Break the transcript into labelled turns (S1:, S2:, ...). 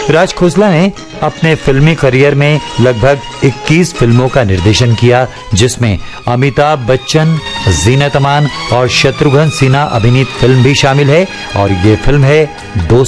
S1: राज खोसला ने अपने फिल्मी करियर में लगभग 21 फिल्मों का निर्देशन किया, जिसमें अमिताभ बच्चन, जीनत अमान और शत्रुघ्न सिन्हा अभिनीत फिल्म भी शामिल है। और ये फिल्म है